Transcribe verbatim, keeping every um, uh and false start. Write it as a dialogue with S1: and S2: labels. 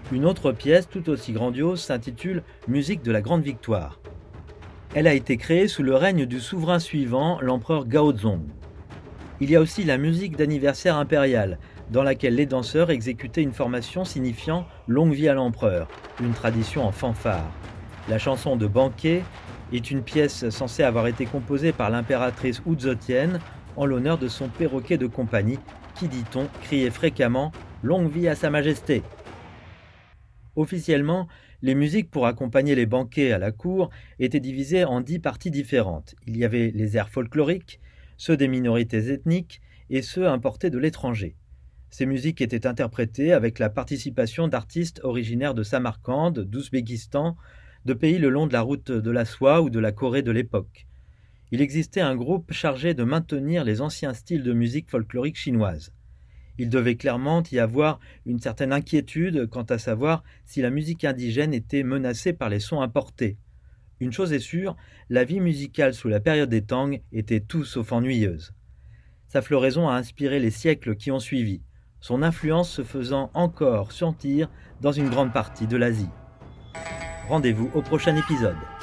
S1: Une autre pièce tout aussi grandiose s'intitule Musique de la Grande Victoire. Elle a été créée sous le règne du souverain suivant, l'empereur Gaozong. Il y a aussi la musique d'anniversaire impériale, dans laquelle les danseurs exécutaient une formation signifiant longue vie à l'empereur, une tradition en fanfare. La chanson de banquet est une pièce censée avoir été composée par l'impératrice Wuzotienne en l'honneur de son perroquet de compagnie, qui, dit-on, criait fréquemment « Longue vie à Sa Majesté ». Officiellement, les musiques pour accompagner les banquets à la cour étaient divisées en dix parties différentes. Il y avait les airs folkloriques, ceux des minorités ethniques et ceux importés de l'étranger. Ces musiques étaient interprétées avec la participation d'artistes originaires de Samarcande, d'Ouzbékistan, de pays le long de la route de la soie ou de la Corée de l'époque. Il existait un groupe chargé de maintenir les anciens styles de musique folklorique chinoise. Il devait clairement y avoir une certaine inquiétude quant à savoir si la musique indigène était menacée par les sons importés. Une chose est sûre, la vie musicale sous la période des Tang était tout sauf ennuyeuse. Sa floraison a inspiré les siècles qui ont suivi, son influence se faisant encore sentir dans une grande partie de l'Asie. Rendez-vous au prochain épisode.